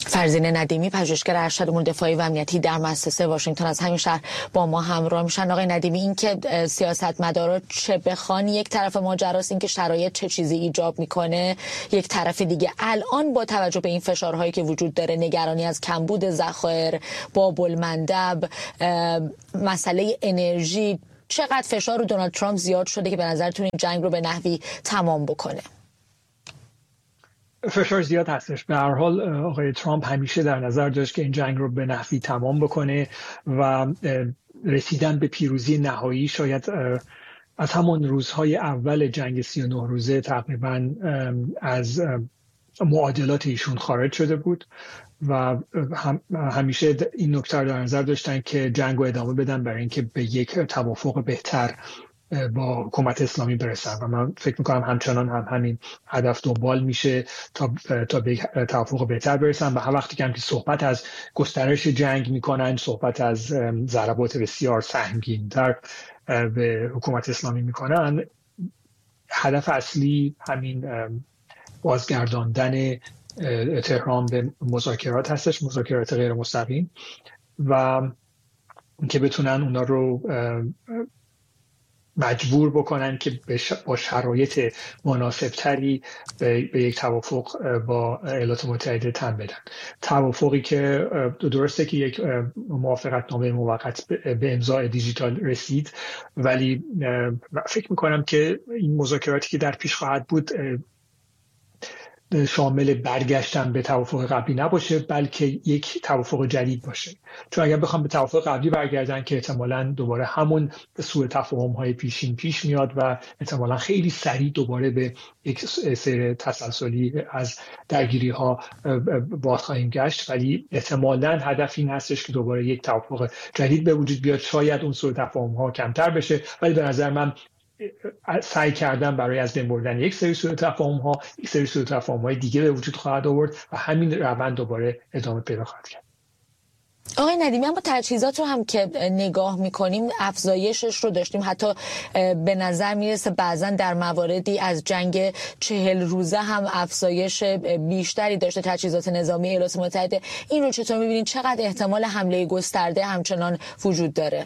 فرزین ندیمی، پژوهشگر ارشد علوم دفاعی و امنیتی در مؤسسه واشنگتن از همین شهر با ما همراه میشن. آقای ندیمی، این که سیاستمدارا چه بخوان یک طرف ماجراست، این که شرایط چه چیزی ایجاب میکنه یک طرف دیگه. الان با توجه به این فشارهایی که وجود داره، نگرانی از کمبود ذخایر، باب المندب، مسئله انرژی، چقدر فشار رو دونالد ترامپ زیاد شده که به نظرتون این جنگ رو به نحوی تمام بکنه؟ فشار زیاد هستش. به هر حال آقای ترامپ همیشه در نظر داشت که این جنگ رو به نحوی تمام بکنه و رسیدن به پیروزی نهایی شاید از همون روزهای اول جنگ 39 روزه تقریبا از معادلات ایشون خارج شده بود و همیشه این نکته در نظر داشتن که جنگ رو ادامه بدن برای اینکه به یک توافق بهتر با حکومت اسلامی برسن و من فکر میکنم همچنان هم همین هدف دنبال میشه تا به توافق بهتر برسن. و هر وقتی که صحبت از گسترش جنگ میکنن، صحبت از ضربات بسیار سنگین‌تر به حکومت اسلامی میکنن، هدف اصلی همین بازگرداندن تهران به مذاکرات هستش، مذاکرات غیر مستقیم، و که بتونن اونا رو مجبور بکنن که با شرایط مناسبتری به یک توافق با ایالات متحده تن بدن. توافقی که درسته که یک موافقتنامه موقت به امضای دیجیتال رسید، ولی فکر میکنم که این مذاکراتی که در پیش خواهد بود شامل برگشتن به توافق قبلی نباشه، بلکه یک توافق جدید باشه. چون اگر بخوام به توافق قبلی برگردن که احتمالاً دوباره همون سوء تفاهم‌های پیشین پیش میاد و احتمالاً خیلی سریع دوباره به یک سیر تسلسلی از درگیری‌ها باز خواهیم گشت. ولی احتمالاً هدف این هستش که دوباره یک توافق جدید به وجود بیاد. شاید اون سوء تفاهم‌ها کمتر بشه، ولی به نظر من سعی کردن برای از بین بردن یک سری سوء تفاهم‌های دیگه به وجود خواهد آورد و همین روند دوباره ادامه پیدا خواهد کرد. آقای ندیمی، اما تجهیزات رو هم که نگاه میکنیم افزایشش رو داشتیم، حتی به نظر میرسه بعضا در مواردی از جنگ 40 روزه هم افزایش بیشتری داشته تجهیزات نظامی ایالات متحده. این رو چطور میبینید؟ چقدر احتمال حمله گسترده همچنان وجود داره؟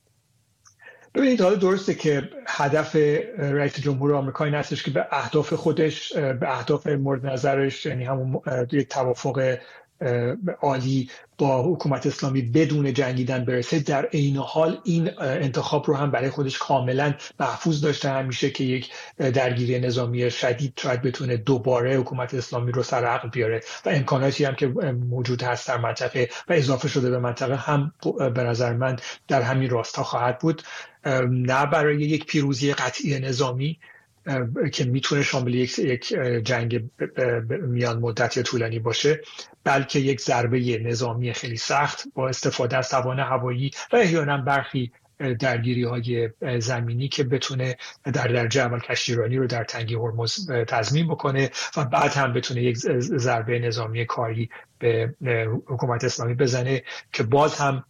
ببینید، حالا درسته که هدف رئیس جمهور آمریکا این هستش که به اهداف خودش، به اهداف مورد نظرش، یعنی همون یک توافق عالی با حکومت اسلامی بدون جنگیدن برسه. در عین حال این انتخاب رو هم برای خودش کاملا محفوظ داشته همیشه که یک درگیری نظامی شدید شاید بتونه دوباره حکومت اسلامی رو سر عقل بیاره و امکاناتی هم که موجود هست در منطقه و اضافه شده به منطقه هم به نظر من در همین راستا خواهد بود. نه برای یک پیروزی قطعی نظامی که میتونه شامل یک جنگ میان مدت یا طولانی باشه، بلکه یک ضربه نظامی خیلی سخت با استفاده از توان هوایی و احیانا برخی درگیری‌های زمینی که بتونه در درجه اول کشتیرانی رو در تنگه هرمز تضمین بکنه و بعد هم بتونه یک ضربه نظامی کاری به حکومت اسلامی بزنه که باز هم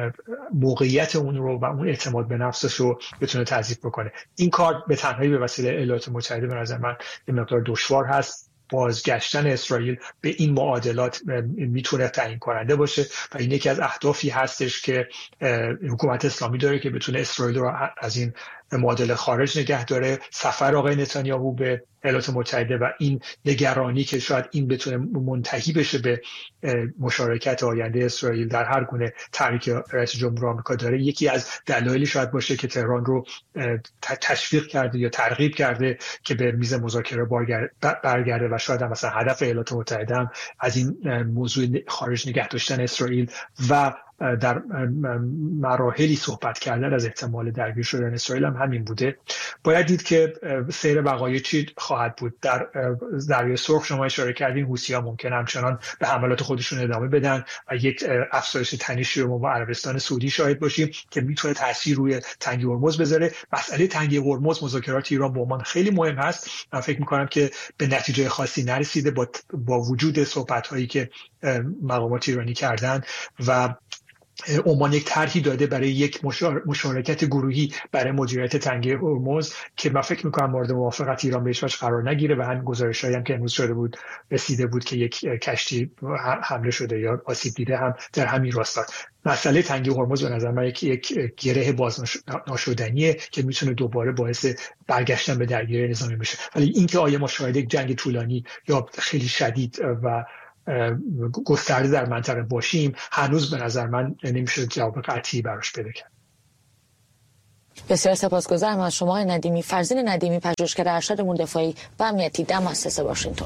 موقعیت اون رو و اون اعتماد به نفسش رو بتونه تضعیف بکنه. این کار به تنهایی به وسیله ایالات متحده به نظر من یه مقدار دشوار هست. بازگشتن اسرائیل به این معادلات میتونه تعیین کننده باشه و این یکی از اهدافی هستش که حکومت اسلامی داره که بتونه اسرائیل رو از این معادله خارج نگه داره. سفر آقای نتانیاهو به ایالات متحده و این نگرانی که شاید این بتونه منتهی بشه به مشارکت آینده اسرائیل در هر گونه تحریک رئیس جمهور آمریکا داره، یکی از دلایلی شاید باشه که تهران رو تشویق کرده یا ترغیب کرده که به میز مذاکره برگرده و شاید هم مثلا هدف ایالات متحده هم از این موضوع خارج نگه داشتن اسرائیل و در مراحلی صحبت کردن از احتمال درگیر شدن اسرائیل هم همین بوده. باید دید که سیر وقایع چی خواهد بود. در دریای سرخ شما اشاره کردین حوثی‌ها ممکن همچنان به حملات خودشون ادامه بدن و یک افزایش تنشی رو با عربستان سعودی شاهد باشیم که میتونه تاثیر روی تنگه هرمز بذاره. مسئله تنگه هرمز، مذاکرات ایران با عمان خیلی مهم هست. من فکر می‌کنم که به نتیجه خاصی نرسیده با وجود صحبت‌هایی که مقامات ایرانی کردن و عمان یک طرحی داده برای یک مشارکت گروهی برای مدیریت تنگه هرمز که من فکر میکنم مورد موافقت ایران بهش قرار نگیره و همین گزارش‌هایی هم که امروز شده بود رسیده بود که یک کشتی حمله شده یا آسیب دیده هم در همین راستا. مسئله تنگه هرمز به نظر من یک گره باز ناشدنیه که میتونه دوباره باعث برگشتن به درگیری نظامی بشه. ولی اینکه آیا ما شاهد یک جنگ طولانی یا خیلی شدید و گسترده در منطقه باشیم هنوز به نظر من نمیشه جواب قطعی براش پیدا کرد. بسیار سپاسگزارم از شما آقای ندیمی. فرزین ندیمی، پژوهشگر ارشد امور دفاعی و امنیتی در مؤسسه واشنگتن.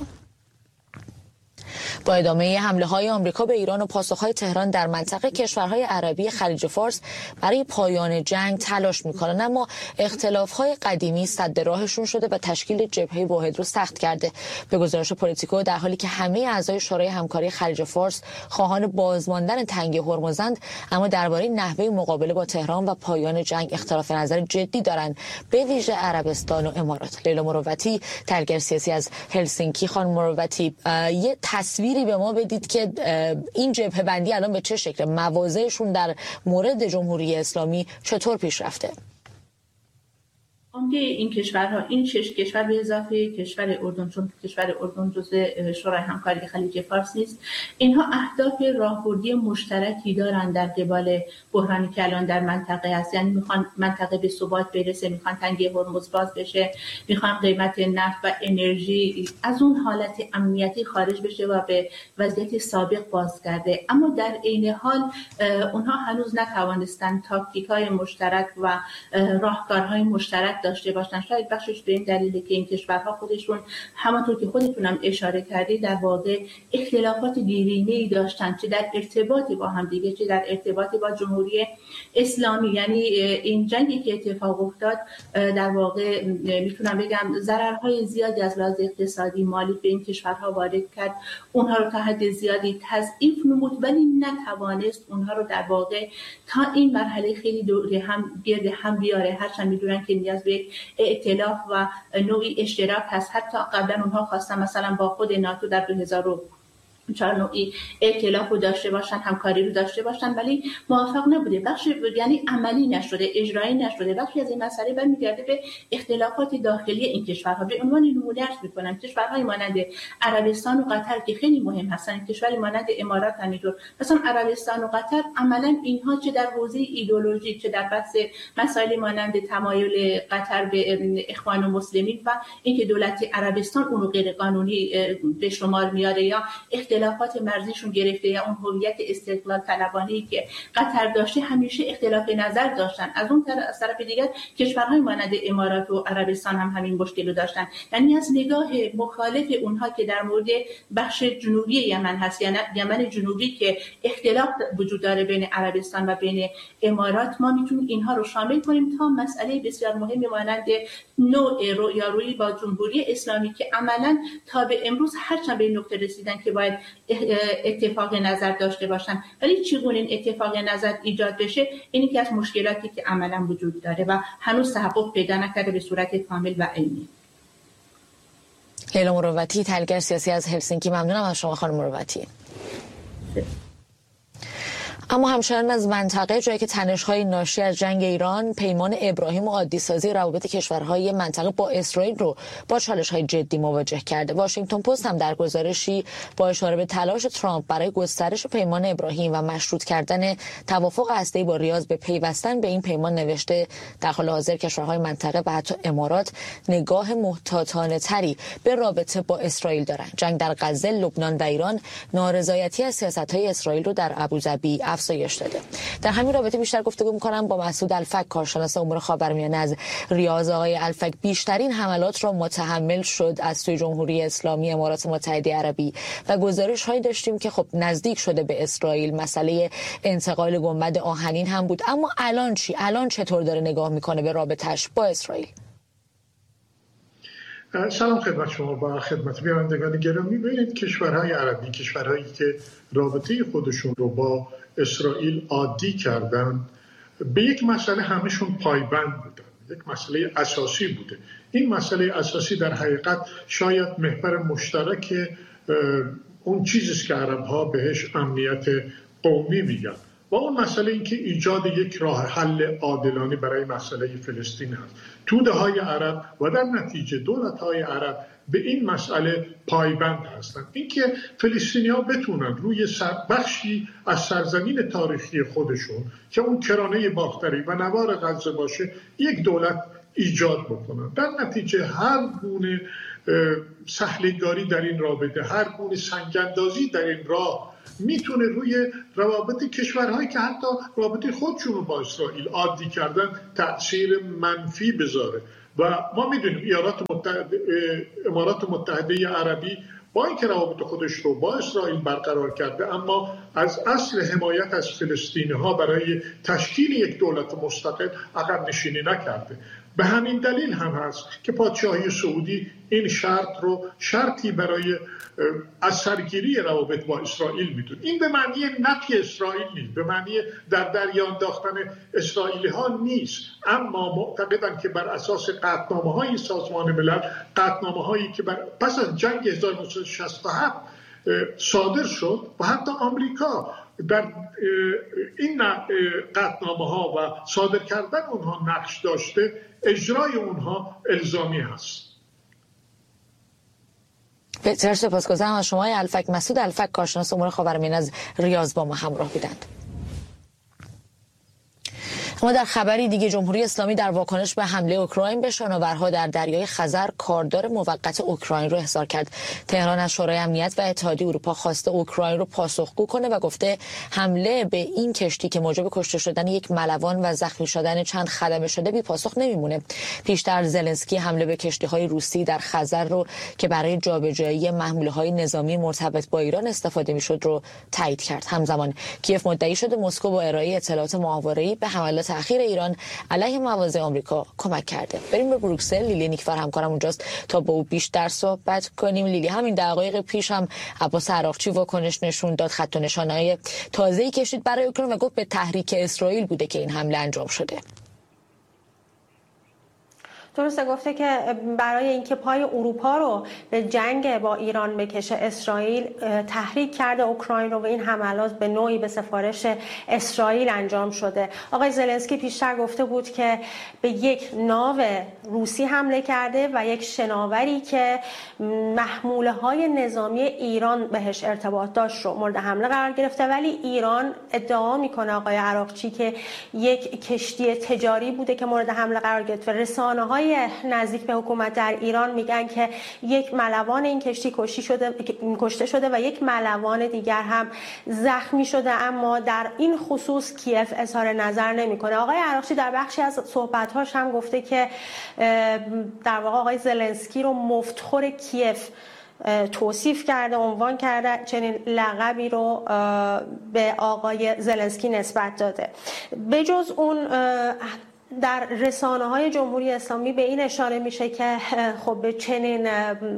با ادامه حمله‌های آمریکا به ایران و پاسخ‌های تهران در منطقه، کشورهای عربی خلیج فارس برای پایان جنگ تلاش می‌کنند، اما اختلاف‌های قدیمی سد راهشون شده و تشکیل جبهه واحد رو سخت کرده. به گزارش پلیتیکو، در حالی که همه اعضای شورای همکاری خلیج فارس خواهان بازماندن تنگه هرمزند، اما درباره نحوه مقابله با تهران و پایان جنگ اختلاف نظر جدی دارند، به ویژه عربستان و امارات. لیلا مروتی، تحلیلگر سیاسی از هلسینکی. خانم مروتی، یه تصویری به ما بدید که این جبهه بندی الان به چه شکل، مواضعشون در مورد جمهوری اسلامی چطور پیش رفته؟ عمده این کشورها، این 6 کشور به اضافه کشور اردن، چون کشور اردن جزء شورای همکاری خلیج فارس نیست، اینها اهداف راهبردی مشترکی دارند در قبال بحرانی که الان در منطقه است. یعنی میخوان منطقه به ثبات برسه، میخوان تنگه هرمز باز بشه، میخوان قیمت نفت و انرژی از اون حالت امنیتی خارج بشه و به وضعیت سابق بازگرده. اما در عین حال اونها هنوز نتوانستند تاکتیک‌های مشترک و راهکارهای مشترک داشته باشن. شاید بخشش به این دلیله که این کشورها خودشون همونطور که خودتونم اشاره کردید در واقع اختلافات دیرینه‌ای داشتن، چه در ارتباطی با هم دیگه، چه در ارتباطی با جمهوری اسلامی. یعنی این جنگی که اتفاق افتاد در واقع میتونم بگم ضررهای زیادی از لحاظ اقتصادی مالی به این کشورها وارد کرد، اونها رو تا حد زیادی تضعیف نمود، ولی نتوانست اونها رو در واقع تا این مرحله خیلی دور هم گرد هم بیاره. هرچند میدونن که نیاز به ائتلاف و نوعی اشتراک هست. حتی قبلا اونها خواستن مثلا با خود ناتو در 2004 نوعی ائتلاف رو داشته باشن، همکاری رو داشته باشن، ولی موفق نبوده. بخش یعنی عملی نشده، اجرایی نشده. بخشی از این مسئله برمیگرده به اختلافات داخلی این کشورها. به عنوان نمونه عرض می‌کنم کشورهای مانند عربستان و قطر که خیلی مهم هستن، کشوری مانند امارات همینطور. مثلا عربستان و قطر عملاً اینها چه در حوزه ایدئولوژی، چه در بحث مسائل مانند تمایل قطر به اخوان المسلمین و اینکه دولت عربستان اون رو غیر قانونی به شمار میاره یا اختلافات مرزیشون گرفته یا اون هویت استقلال طلبانه‌ای که قطر داشته، همیشه اختلاف نظر داشتن. از اون طرف دیگر کشورهای مانند امارات و عربستان هم همین مشکل رو داشتن. یعنی از نگاه مخالف اونها که در مورد بخش جنوبی یمن هست، یعنی یمن جنوبی که اختلاف وجود داره بین عربستان و بین امارات، ما میتونیم اینها رو شامل کنیم تا مسئله بسیار مهمی مانند نوع رویارویی با جمهوری اسلامی که عملاً تا به امروز هرچند به این نقطه رسیدن که باید اتفاق نظر داشته باشن، ولی چگونه این اتفاق نظر ایجاد بشه، این یکی از مشکلاتی که عملاً وجود داره و هنوز تحقق پیدا نکرده به صورت کامل و عینی. لیلا مروتی، تحلیلگر سیاسی از هلسینکی. ممنونم از شما خانم مروتی. اما همچنان از منطقه، جایی که تنش‌های ناشی از جنگ ایران، پیمان ابراهیم و عادی‌سازی روابط کشورهای منطقه با اسرائیل رو با چالش‌های جدی مواجه کرده. واشنگتن پست هم در گزارشی با اشاره به تلاش ترامپ برای گسترش پیمان ابراهیم و مشروط کردن توافق هسته‌ای با ریاض به پیوستن به این پیمان نوشته در حال حاضر کشورهای منطقه و حتی امارات نگاه محتاطانه‌تری به رابطه با اسرائیل دارند. جنگ در غزه، لبنان و ایران نارضایتی از سیاست‌های اسرائیل رو در ابوظبی افزایش داده. در همین رابطه بیشتر گفتگو می‌کنم با مسعود الفک، کارشناس امور خاورمیانه از ریاض. آقای الفک، بیشترین حملات را متحمل شد از سوی جمهوری اسلامی امارات متحده عربی و گزارش‌هایی داشتیم که خب نزدیک شده به اسرائیل. مسئله انتقال گنبد آهنین هم بود. اما الان چی؟ الان چطور داره نگاه میکنه به رابطه‌اش با اسرائیل؟ سلام خدمت شما و خدمت بینندگان گرامی. ببینید کشورهای عربی، کشورهایی که رابطه خودشون رو با اسرائیل عادی کردن، به یک مسئله همشون پایبند بودن، یک مسئله اساسی بوده. این مسئله اساسی در حقیقت شاید محور مشترک اون چیزیست که عرب‌ها بهش امنیت قومی میگن. و اون مسئله این که ایجاد یک راه حل عادلانه برای مسئله فلسطین هست. توده‌های عرب و در نتیجه دولت‌های عرب به این مسئله پایبند هستند. اینکه فلسطینی‌ها بتونن روی بخشی از سرزمین تاریخی خودشون که اون کرانه باختری و نوار غزه باشه یک دولت ایجاد بکنن. در نتیجه هر گونه سهل‌نگاری در این رابطه، هر گونه سنگ‌اندازی در این راه میتونه روی روابط کشورهایی که حتی رابطه خودشون رو با اسرائیل عادی کردن تأثیر منفی بذاره. و ما میدونیم امارات متحده عربی با اینکه روابط خودش رو با اسرائیل برقرار کرده، اما از اصل حمایت از فلسطینی‌ها برای تشکیل یک دولت مستقل عقب نشینی نکرده. به همین دلیل هم هست که پادشاهی سعودی این شرط رو شرطی برای از سرگیری روابط با اسرائیل میدونه. این به معنی نفی اسرائیل نیست، به معنی در دریا انداختن اسرائیلی ها نیست، اما معتقدن که بر اساس قطعنامه های سازمان ملل، قطعنامه هایی که پس از جنگ 1967 صادر شد و حتی آمریکا در این قطعنامه ها و صادر کردن اونها نقش داشته، اجرای اونها الزامی هست. بسیار سپاسگزارم از شما الفک مسعود الفک، کارشناس امور خاورمیانه از ریاض با ما همراه بودند. اما در خبری دیگه جمهوری اسلامی در واکنش به حمله اوکراین به شناورها در دریای خزر کاردار موقت اوکراین رو احضار کرد. تهران از شورای امنیت و اتحادیه اروپا خواسته اوکراین رو پاسخگو کنه و گفته حمله به این کشتی که موجب کشته شدن یک ملوان و زخمی شدن چند خدمه شده بی پاسخ نمیمونه. پیشتر زلنسکی حمله به کشتی‌های روسی در خزر رو که برای جابجایی محموله‌های نظامی مرتبط با ایران استفاده می‌شد رو تایید کرد. همزمان کیف مدعی شده مسکو با ارائه اطلاعات ماهواره‌ای به حملات اخیر ایران علیه مواضع آمریکا کمک کرده. بریم به بروکسل. لیلی نیکفر همکارم اونجاست تا با او بیشتر صحبت کنیم. لیلی، همین دقایق پیش هم عباس عراقچی واکنش نشون داد، خط و نشانه‌های تازه‌ای کشید برای اوکراین و گفت به تحریک اسرائیل بوده که این حمله انجام شده. درسته، گفته که برای اینکه پای اروپا رو به جنگ با ایران بکشه اسرائیل تحریک کرده اوکراین رو و این حملات به نوعی به سفارش اسرائیل انجام شده. آقای زلنسکی پیشتر گفته بود که به یک ناو روسی حمله کرده و یک شناوری که محموله های نظامی ایران بهش ارتباط داشت رو مورد حمله قرار گرفته، ولی ایران ادعا میکنه آقای عراقچی که یک کشتی تجاری بوده که مورد حمله قرار گرفت. رسانه‌های نزدیک به حکومت در ایران میگن که یک ملوان این کشتی کشته شده و یک ملوان دیگر هم زخمی شده، اما در این خصوص کیف اظهار نظر نمیکنه. آقای عراقچی در بخشی از صحبت‌هاش هم گفته که در واقع آقای زلنسکی رو مفتخور کیف توصیف کرده، عنوان کرده، چنین لقبی رو به آقای زلنسکی نسبت داده. به جز اون در رسانه‌های جمهوری اسلامی به این اشاره میشه که خب به چنین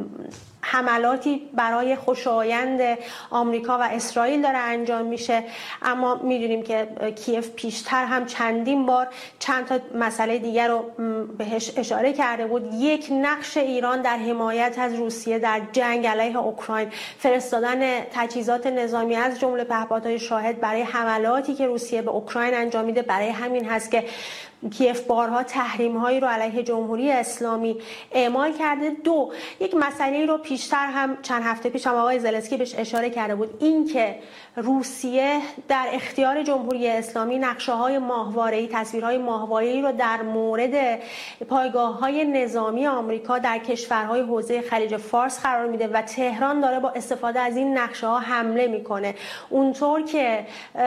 حملاتی برای خوشایند آمریکا و اسرائیل داره انجام میشه، اما میدونیم که کیف پیشتر هم چندین بار چند تا مسئله دیگر رو بهش اشاره کرده بود. یک، نقش ایران در حمایت از روسیه در جنگ علیه اوکراین، فرستادن تجهیزات نظامی از جمله پهپادهای شاهد برای حملاتی که روسیه به اوکراین انجام میده. برای همین هست که کیف بارها تحریم‌هایی رو علیه جمهوری اسلامی اعمال کرده. دو، یک مسئله رو پیشتر هم چند هفته پیش هم آقای زلنسکی بهش اشاره کرده بود، این که روسیه در اختیار جمهوری اسلامی نقشه‌های ماهواره‌ای، تصویرهای ماهواره‌ای رو در مورد پایگاه‌های نظامی آمریکا در کشورهای حوزه خلیج فارس قرار میده و تهران داره با استفاده از این نقشه‌ها حمله میکنه. اونطور که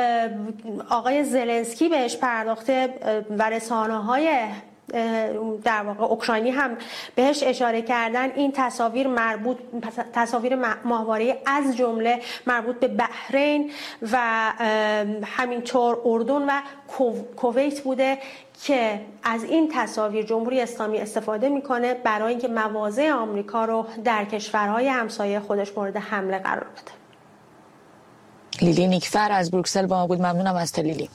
آقای زلنسکی بهش پرداخته و رسانه‌های در واقع اوکراینی هم بهش اشاره کردن، این تصاویر ماهواره‌ای از جمله مربوط به بحرین و همینطور اردن و کویت بوده که از این تصاویر جمهوری اسلامی استفاده میکنه برای اینکه مواضع آمریکا رو در کشورهای همسایه خودش مورد حمله قرار بده. لیلی نیکفر از بروکسل با ما بود. ممنونم از تو لیلی.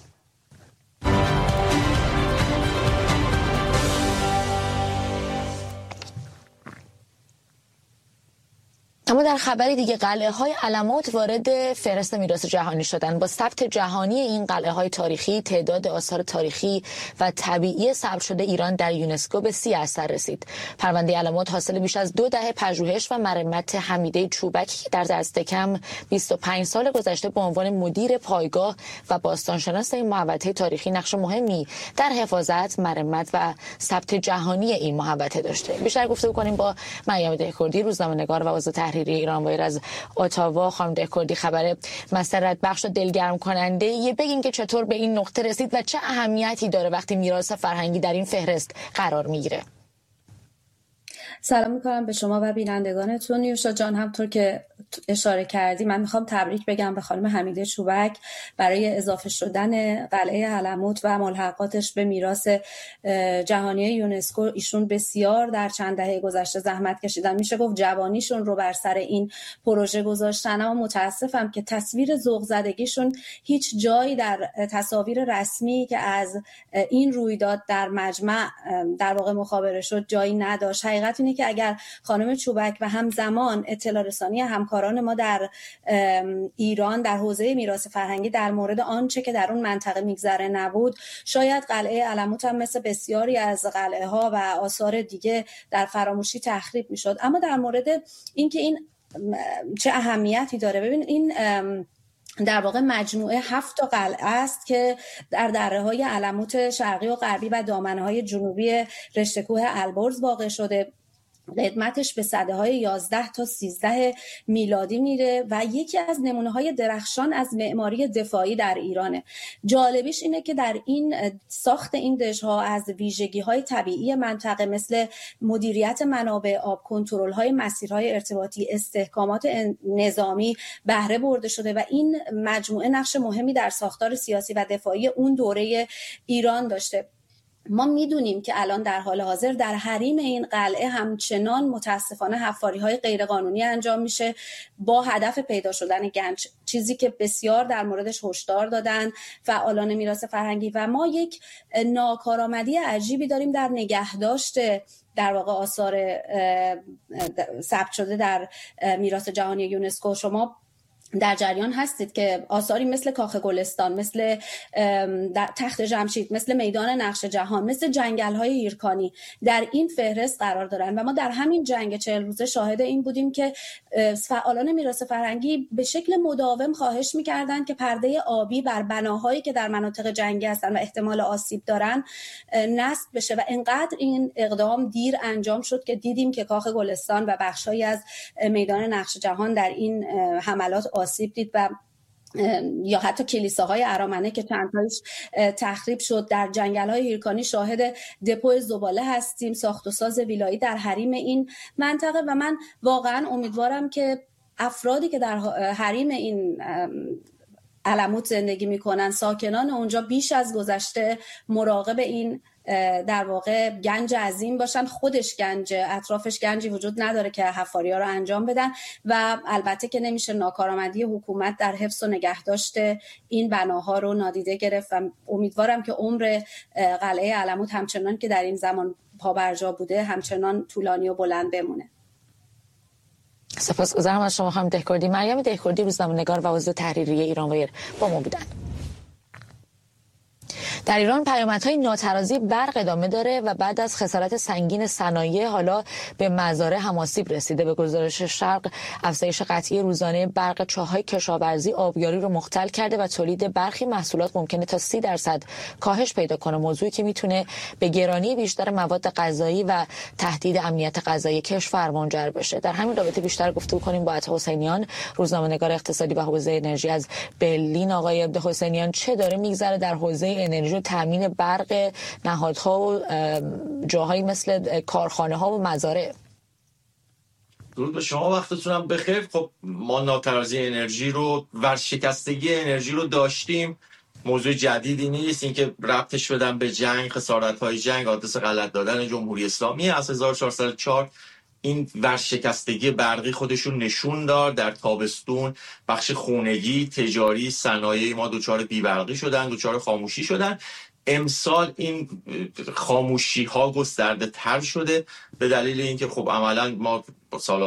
اما در خبری دیگه قلعه های علموت وارد فهرست میراث جهانی شدن. با ثبت جهانی این قلعه های تاریخی تعداد آثار تاریخی و طبیعی ثبت شده ایران در یونسکو به 30 اثر رسید. پرونده علموت حاصل بیش از 2 دهه پژوهش و مرمت حمیده چوبکی که در دست کم 25 سال گذشته به عنوان مدیر پایگاه و باستانشناس این محوطه تاریخی نقش مهمی در حفاظت، مرمت و ثبت جهانی این محوطه داشته. بیشتر گفتگو کنیم با مریم دهکردی، روزنامه‌نگار و عضو تحریری ایران وایر از اتاوا. خانم دهکردی، خبر مسرت بخش و دلگرم کننده یه بگین که چطور به این نقطه رسید و چه اهمیتی داره وقتی میراث فرهنگی در این فهرست قرار میگیره؟ سلام میکنم به شما و بینندگانتون. نیوشا جان، همطور که اشاره کردی من میخوام تبریک بگم به خانم حمیده چوبک برای اضافه شدن قلعه علموت و ملحقاتش به میراث جهانی یونسکو. ایشون بسیار در چند دهه گذشته زحمت کشیدن، میشه گفت جوانیشون رو بر سر این پروژه گذاشتن، اما متاسفم که تصویر ذوق زدگیشون هیچ جایی در تصاویر رسمی که از این رویداد در مجمع در واقع مخابره شد جایی نداشت. حقیقت اینه که اگر خانم چوبک و همزمان اطلاع رسانی همکاران ما در ایران در حوزه میراث فرهنگی در مورد آنچه که در اون منطقه میگذره نبود، شاید قلعه علموت هم مثل بسیاری از قلعه ها و آثار دیگه در فراموشی تخریب میشد. اما در مورد اینکه این چه اهمیتی داره، ببین این در واقع مجموعه 7 قلعه است که در دره‌های علموت شرقی و غربی و دامنه‌های جنوبی رشته کوه البرز واقع شده. قدمتش به سده‌های 11 تا 13 میلادی میره و یکی از نمونه‌های درخشان از معماری دفاعی در ایرانه. جالبیش اینه که در این ساخت این دژها از ویژگی‌های طبیعی منطقه مثل مدیریت منابع آب، کنترل‌های مسیرهای ارتباطی، استحکامات نظامی بهره برده شده و این مجموعه نقش مهمی در ساختار سیاسی و دفاعی اون دوره ایران داشته. ما میدونیم که الان در حال حاضر در حریم این قلعه همچنان متاسفانه حفاری‌های غیرقانونی انجام میشه با هدف پیدا شدن گنج، چیزی که بسیار در موردش هشدار دادن فعالان میراث فرهنگی و ما یک ناکارآمدی عجیبی داریم در نگهداشت در واقع آثار ثبت شده در میراث جهانی یونسکو. شما در جریان هستید که آثاری مثل کاخ گلستان، مثل تخت جمشید، مثل میدان نقش جهان، مثل جنگل‌های هیرکانی در این فهرست قرار دارن و ما در همین جنگ 40 روزه شاهد این بودیم که فعالان میراث فرهنگی به شکل مداوم خواهش می‌کردند که پرده آبی بر بناهایی که در مناطق جنگی هستن و احتمال آسیب دارن نصب بشه و انقدر این اقدام دیر انجام شد که دیدیم که کاخ گلستان و بخشایی از میدان نقش جهان در این حملات آسیب دید و یا حتی کلیساهای ارامنه که چند تایش تخریب شد. در جنگل‌های هیرکانی شاهد دپو زباله هستیم، ساخت و ساز ویلایی در حریم این منطقه و من واقعا امیدوارم که افرادی که در حریم این علموت زندگی میکنن، ساکنان اونجا بیش از گذشته مراقب این در واقع گنج عظیم باشن. خودش گنج، اطرافش گنجی وجود نداره که حفاری‌ها رو انجام بدن و البته که نمیشه ناکارآمدی حکومت در حفظ و نگهداشت این بناها رو نادیده گرفت و امیدوارم که عمر قلعه علموت همچنان که در این زمان پابرجا بوده همچنان طولانی و بلند بمونه. سپاسگزارم از شما خانم دهکردی. مریم دهکردی، روزنامه‌نگار و عضو تحریریه ایران وایر با ما بودن. در ایران پیامدهای ناترازی برق ادامه داره و بعد از خسارت سنگین صنایع حالا به مزارع هم آسیب رسیده. به گزارش شرق، افزایش قطعی روزانه برق چاه‌های کشاورزی آبیاری رو مختل کرده و تولید برخی محصولات ممکنه تا 30% کاهش پیدا کنه، موضوعی که میتونه به گرانی بیشتر مواد غذایی و تهدید امنیت غذایی کشور منجر بشه. در همین رابطه بیشتر گفتگو کنیم با عطا حسینیان، روزنامه‌نگار اقتصادی و حوزه انرژی از برلین. آقای حسینیان، چه داره میگذره در حوزه انرژی و تامین برق نهادها و جاهایی مثل کارخانه ها و مزارع؟ درود به شما، وقتتونم بخیر. خب ما ناترازی انرژی رو، ورشکستگی انرژی رو داشتیم، موضوع جدیدی نیست. اینکه ربطش بدن به جنگ، خسارت‌های جنگ، آدرس غلط دادن جمهوری اسلامی از 1404 این ورشکستگی برقی خودشون نشون داد. در تابستون بخش خونگی، تجاری، صنایع ما دچار بی‌برقی شدن، دچار خاموشی شدن. امسال این خاموشی ها گسترده تر شده به دلیل اینکه خب عملا ما سالانه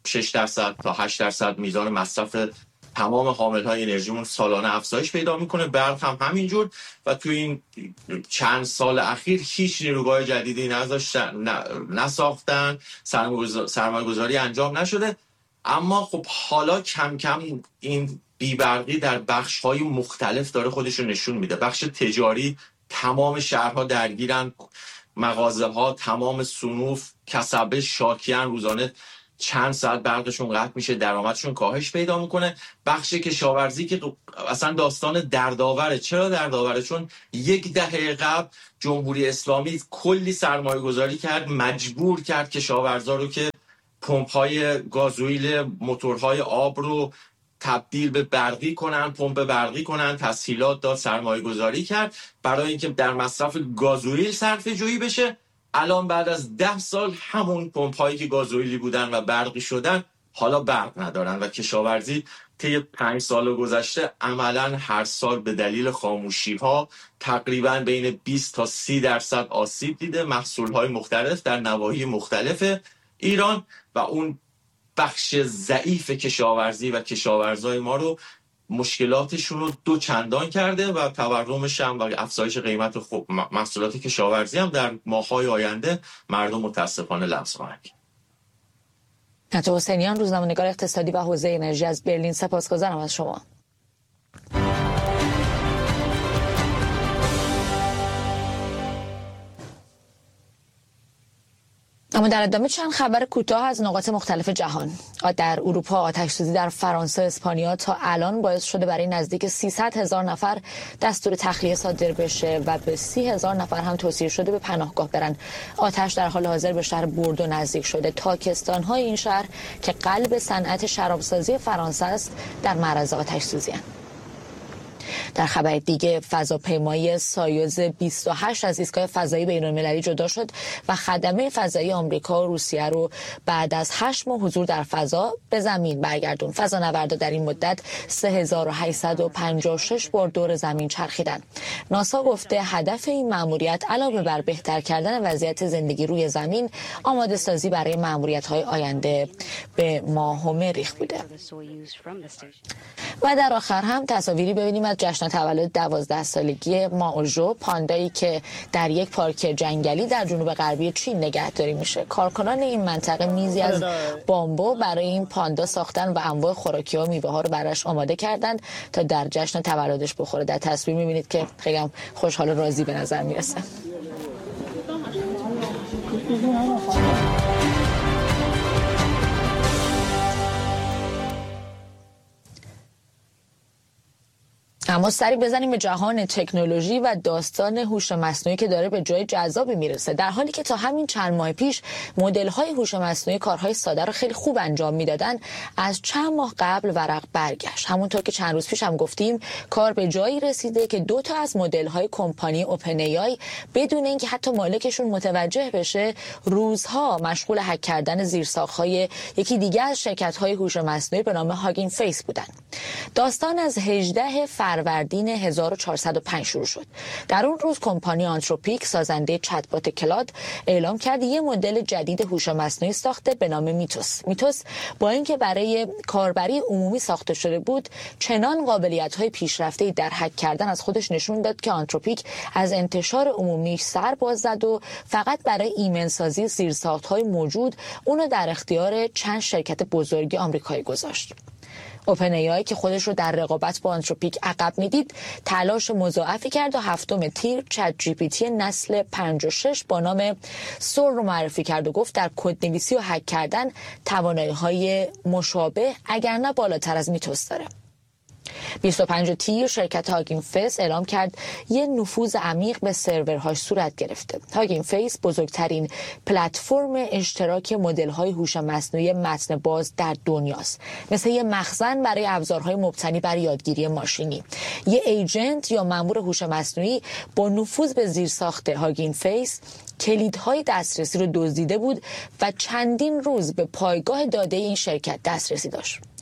6% تا 8% میزان مصرف تمام حامل‌های انرژیمون سالانه افزایش پیدا میکنه. برق هم همینجور و تو این چند سال اخیر هیچ نیروگاه جدیدی نساختن، سرمایه‌گذاری انجام نشده. اما خب حالا کم کم این بیبرقی در بخش‌های مختلف داره خودش رو نشون میده. بخش تجاری تمام شهرها درگیرن، مغازه‌ها، تمام صنوف، کسبه شاکیان، روزانه چند ساعت برقشون قطع میشه، درآمدشون کاهش پیدا میکنه. بخش کشاورزی که اصلا داستان دردآوره. چرا دردآوره؟ چون 10 دهه قبل جمهوری اسلامی کلی سرمایه گذاری کرد، مجبور کرد کشاورزا رو که پمپ‌های گازوئیل موتورهای آب رو تبدیل به برقی کنن، پمپ برقی کنن، تسهیلات داد، سرمایه گذاری کرد برای اینکه در مصرف گازوئیل صرفه جویی بشه. الان بعد از 10 سال همون پمپ‌هایی که گازوئیلی بودن و برقی شدن حالا برق ندارن و کشاورزی طی 5 سال گذشته عملاً هر سال به دلیل خاموشی‌ها تقریباً بین 20 تا 30% آسیب دیده. محصول‌های مختلف در نواحی مختلف ایران و اون بخش ضعیف کشاورزی و کشاورزای ما رو مشکلاتشون رو 2 چندان کرده و تورمش هم و افزایش قیمت محصولات کشاورزی هم در ماه‌های آینده مردم متاسفانه لمس خواهند کرد. عطا حسینیان، روزنامه‌نگار اقتصادی و حوزه انرژی از برلین، سپاسگزارم از شما. اما در ادامه چند خبر کوتاه از نقاط مختلف جهان. در اروپا آتش‌سوزی در فرانسه و اسپانیا تا الان باعث شده برای نزدیک 300,000 نفر دستور تخلیه صادر بشه و به 30,000 نفر هم توصیه شده به پناهگاه برن. آتش در حال حاضر به شهر بوردو نزدیک شده. تاکستان‌های این شهر که قلب صنعت شرابسازی فرانسه است در معرض آتش‌سوزی هستند. در خبر دیگه فضاپیمایی سایوز 28 از ایستگاه فضایی بین‌المللی جدا شد و خدمه فضایی آمریکا و روسیه رو بعد از 8 ماه حضور در فضا به زمین برگردون. فضانوردا در این مدت 3856 بار دور زمین چرخیدن. ناسا گفته هدف این مأموریت علاوه بر بهتر کردن وضعیت زندگی روی زمین، آماده سازی برای مأموریت‌های آینده به ماه و مریخ بوده. و در آخر هم تصاویری ببینیم از جشن تولد 12 سالگی مائوژو، پاندایی که در یک پارک جنگلی در جنوب غربی چین نگهداری میشه. کارکنان این منطقه میزی از بامبو برای این پاندا ساختن و انواع خوراکی‌ها و میوه‌ها رو براش آماده کردند تا در جشن تولدش بخوره. در تصویر میبینید که خیلی هم خوشحال و راضی به نظر میرسه. اما سری بزنیم به جهان تکنولوژی و داستان هوش مصنوعی که داره به جای جذابی میرسه. در حالی که تا همین چند ماه پیش مدل‌های هوش مصنوعی کارهای ساده رو خیلی خوب انجام میدادن، از چند ماه قبل ورق برگشت. همونطور که چند روز پیش هم گفتیم، کار به جایی رسیده که 2 تا از مدل‌های کمپانی اوپن ای آی بدون اینکه حتی مالکشون متوجه بشه، روزها مشغول هک کردن زیرساخت‌های یکی دیگه از شرکت‌های هوش مصنوعی به نام هاگین فیس بودن. داستان از 18 فروردین 1405 شروع شد. در اون روز کمپانی آنتروپیک، سازنده چت بات کلاد، اعلام کرد یه مدل جدید هوش مصنوعی ساخته به نام میتوس با اینکه برای کاربری عمومی ساخته شده بود، چنان قابلیت‌های پیشرفته‌ای در هک کردن از خودش نشون داد که آنتروپیک از انتشار عمومیش سر باز زد و فقط برای ایمن‌سازی زیرساخت‌های موجود اونو در اختیار چند شرکت بزرگ آمریکایی گذاشت. اوپن ای آی که خودش رو در رقابت با آنتروپیک عقب میدید، تلاش مضاعفی کرد و 7 تیر چت جی پی تی نسل 56 با نام سور رو معرفی کرد و گفت در کدنویسی و هک کردن توانایی‌های مشابه اگر نه بالاتر از میتوس داره. 25 تیر شرکت هاگین فیس اعلام کرد یه نفوذ عمیق به سرورهاش صورت گرفته. هاگین فیس بزرگترین پلتفرم اشتراک مدل‌های هوش مصنوعی متن باز در دنیاست. مثل یه مخزن برای ابزارهای مبتنی بر یادگیری ماشینی. یه ایجنت یا مأمور هوش مصنوعی با نفوذ به زیرساخت هاگین فیس کلیدهای دسترسی رو دزدیده بود و چندین روز به پایگاه داده این شرکت دسترسی داشت.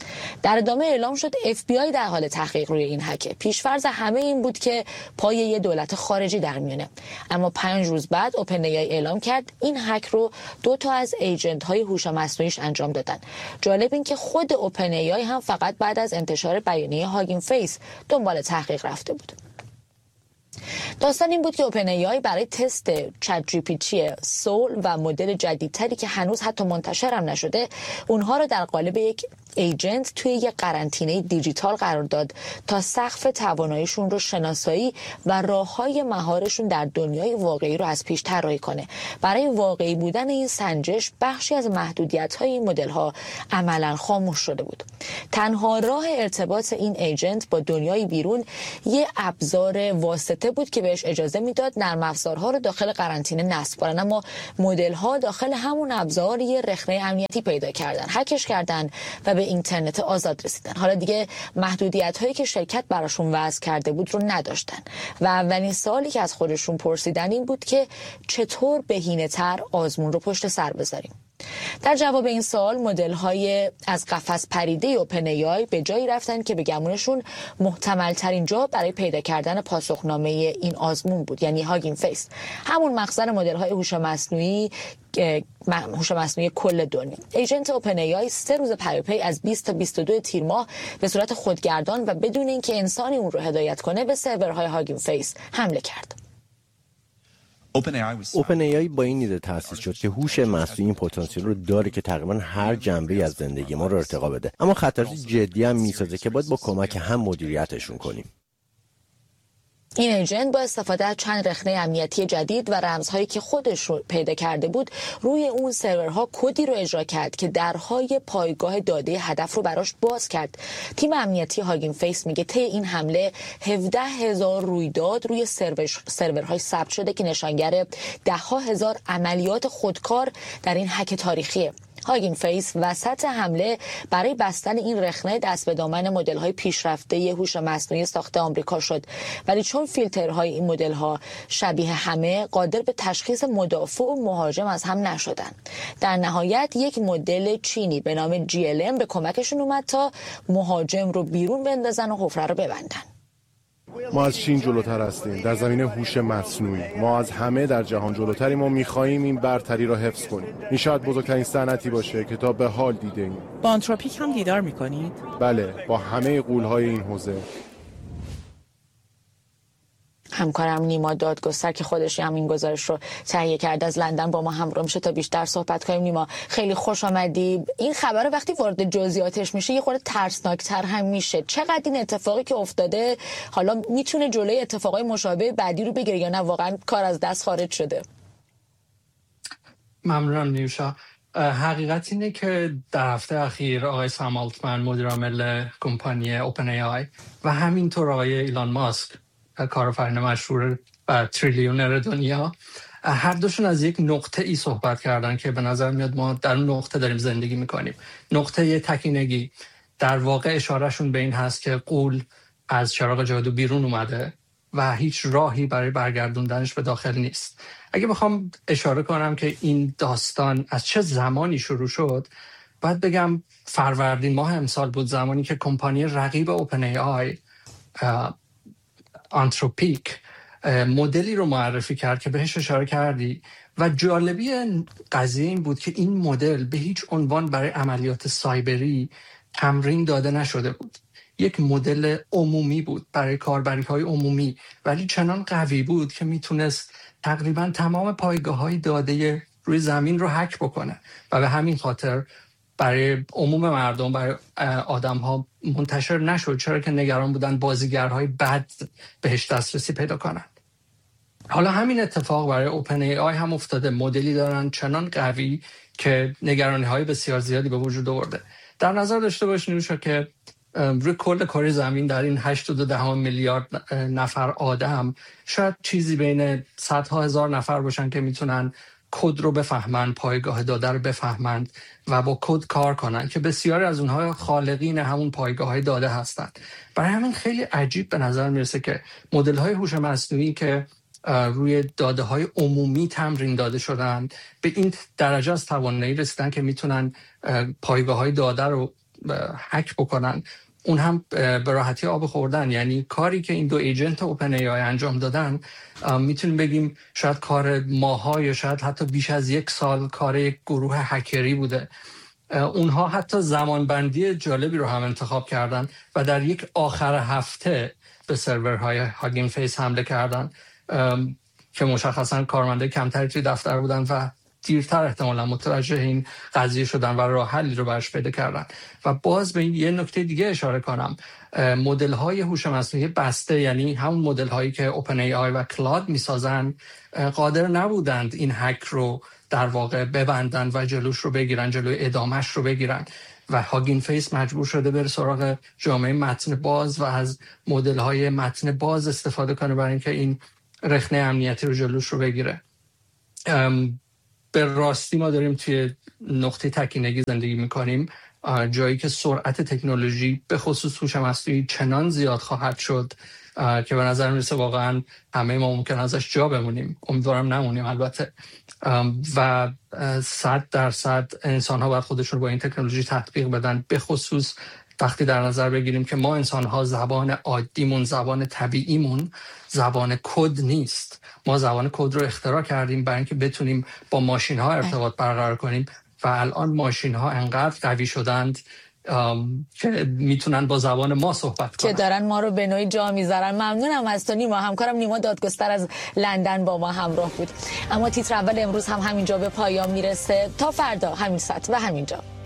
در ادامه اعلام شد FBI در حال تحقیق روی این هک. پیشفرض همه این بود که پای یه دولت خارجی در میونه. اما 5 روز بعد اوپن ای آی اعلام کرد این هک رو 2 تا از ایجنت های هوش مصنوعیش انجام دادن. جالب این که خود اوپن ای آی هم فقط بعد از انتشار بیانیه هاگین فیس دنبال تحقیق رفته بود. داستان این بود که اوپن ای آی برای تست چت جی پی تی سول و مدل جدیدتری که هنوز حتی منتشر هم نشده، اونها رو در قالب یک ایجنت توی یک قرنطینه دیجیتال قرار داد تا سقف تواناییشون رو شناسایی و راههای مهارشون در دنیای واقعی رو از پیش طراحی کنه. برای واقعی بودن این سنجش بخشی از محدودیت‌های این مدل‌ها عملاً خاموش شده بود. تنها راه ارتباط این ایجنت با دنیای بیرون یه ابزار واسطه بود که بهش اجازه میداد نرم افزارها رو داخل قرنطینه نصب کنن، اما مدل‌ها داخل همون ابزار یه رخنه امنیتی پیدا کردن، هکش کردن و به اینترنت آزاد رسیدن. حالا دیگه محدودیت‌هایی که شرکت براشون وضع کرده بود رو نداشتن و اولین سوالی که از خودشون پرسیدن این بود که چطور بهینه‌تر آزمون رو پشت سر بذاریم. در جواب این سوال مدل‌های از قفس پریده اوپن ای آی به جایی رفتن که به گمونشون محتمل ترین جا برای پیدا کردن پاسخنامه این آزمون بود، یعنی هاگین فیس، همون مخزن مدل‌های هوش مصنوعی کل دنیا. ایجنت اوپن ای آی 3 روز پیاپی از 20 تا 22 تیر ماه به صورت خودگردان و بدون اینکه انسانی اون رو هدایت کنه به سرورهای هاگین فیس حمله کرد. اوپن ای آی با این ایده تأسیس شد که هوش مصنوعی این پتانسیل رو داره که تقریبا هر جنبه از زندگی ما رو ارتقا بده، اما خطرات جدی هم میسازه که باید با کمک هم مدیریتشون کنیم. این ایجنت با استفاده از چند رخنه امنیتی جدید و رمزهایی که خودش رو پیدا کرده بود روی اون سرورها کدی رو اجرا کرد که درهای پایگاه داده هدف رو براش باز کرد. تیم امنیتی هاگین فیس میگه طی این حمله 17,000 رویداد روی سرورهای ثبت شده که نشانگر 10,000 عملیات خودکار در این هک تاریخیه. هاگین فیس وسط حمله برای بستن این رخنه دست به دامن مدل‌های پیشرفته هوش مصنوعی ساخته آمریکا شد، ولی چون فیلترهای این مدل‌ها شبیه همه قادر به تشخیص مدافع و مهاجم از هم نشدن. در نهایت یک مدل چینی به نام GLM به کمکشون اومد تا مهاجم رو بیرون بندازن و حفره رو ببندن. ما از چین جلوتر هستیم در زمینه هوش مصنوعی. ما از همه در جهان جلوتریم و می‌خواهیم این برتری را حفظ کنیم. این شاید بزرگترین صنعتی باشه که تا به حال دیده‌ایم. با آنتروپیک هم دیدار می‌کنید؟ بله، با همه غول‌های این حوزه. همکارم نیما دادگستر که خودش هم این گزارش رو تهیه کرده از لندن با ما همراه میشه تا بیشتر صحبت کنیم. نیما خیلی خوش آمدی. این خبر وقتی وارد جزئیاتش میشه یه خورده ترسناکتر هم میشه. چقدر این اتفاقی که افتاده حالا میتونه جلوی اتفاقای مشابه بعدی رو بگیره یا نه واقعا کار از دست خارج شده؟ ممنونم نیوشا. حقیقت اینه که در هفته اخیر آقای سام آلتمن مدیر عامل کمپانی اوپن ای آی و همینطور آقای ایلان ماسک کارآفرین مشهور و تریلیونر دنیا هر دوشون از یک نقطه ای صحبت کردن که به نظر میاد ما در اون نقطه داریم زندگی میکنیم. نقطه تکینگی. در واقع اشارهشون به این هست که غول از چراغ جادو بیرون اومده و هیچ راهی برای برگردوندنش به داخل نیست. اگه بخوام اشاره کنم که این داستان از چه زمانی شروع شد، باید بگم فروردین ماه امسال بود، زمانی که کمپانی رقیب اوپن ای آی آنتروپیک مدلی رو معرفی کرد که بهش اشاره کردی و جالبی قضیه این بود که این مدل به هیچ عنوان برای عملیات سایبری تمرین داده نشده بود. یک مدل عمومی بود برای کاربری‌های عمومی، ولی چنان قوی بود که میتونست تقریبا تمام پایگاه‌های داده روی زمین رو هک بکنه و به همین خاطر برای عموم مردم، برای آدم‌ها منتشر نشد، چرا که نگران بودن بازیگرهای بد بهش دسترسی پیدا کنن. حالا همین اتفاق برای اوپن ای آی هم افتاده. مدلی دارن چنان قوی که نگرانی‌های بسیار زیادی به وجود آورده. در نظر داشته باشین که روی کل کره زمین در این 8.2 میلیارد نفر آدم شاید چیزی بین صدها هزار نفر باشن که میتونن کد رو بفهمن، پایگاه داده رو بفهمند و با کد کار کنن، که بسیاری از اونها خالقین همون پایگاه داده هستند. برای همین خیلی عجیب به نظر میرسه که مدل‌های هوش مصنوعی که روی داده‌های عمومی تمرین داده شدن به این درجه از توانایی رسیدن که میتونن پایگاه‌های داده رو هک بکنن، اون هم به راحتی آب خوردن. یعنی کاری که این دو ایجنت اوپن ای آی انجام دادن میتونیم بگیم شاید کار ماها یا شاید حتی بیش از 1 سال کار یک گروه هکری بوده. اونها حتی زمانبندی جالبی رو هم انتخاب کردن و در یک آخر هفته به سرورهای هاگین فیس حمله کردن که مشخصا کارمنده کمتری توی دفتر بودن و دیرتر احتمالا متوجه این قضیه شدن و راه حلی رو براش پیدا کردن. و باز به یه نکته دیگه اشاره کنم، مدل های هوش مصنوعی بسته، یعنی همون مدل هایی که اوپن ای آی و کلاد میسازن، قادر نبودند این هک رو در واقع ببندن و جلوش رو بگیرن، جلوی ادامش رو بگیرن و هاگین فیس مجبور شده بره سراغ جامعه متن باز و از مدل های متن باز استفاده کنه برای اینکه این رخنه امنیتی رو جلوش رو بگیره. به راستی ما داریم توی نقطه تکینگی زندگی میکنیم، جایی که سرعت تکنولوژی به خصوص هوش مصنوعی چنان زیاد خواهد شد که به نظر میرسه واقعا همه ما ممکن ازش جا بمونیم، امیدوارم نمونیم البته، و 100% انسان ها باید خودشون با این تکنولوژی تطبیق بدن، به خصوص وقتی در نظر بگیریم که ما انسان ها زبان عادیمون، زبان طبیعیمون زبان کد نیست. ما زبان کد رو اختراع کردیم برای اینکه بتونیم با ماشین ها ارتباط برقرار کنیم و الان ماشین ها انقدر قوی شدند که میتونن با زبان ما صحبت کنن، که دارن ما رو به نوعی جا میذارن. ممنونم از تو نیما. همکارم نیما دادگستر از لندن با ما همراه بود. اما تیتر اول امروز هم همینجا به پایان میرسه. تا فردا همین ساعت و همینجا.